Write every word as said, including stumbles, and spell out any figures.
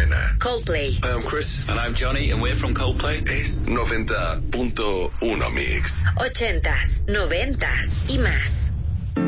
cadena. Coldplay. I'm Chris. And I'm Johnny, and we're from Coldplay. Es noventa punto uno Mix. Ochentas, noventas y más.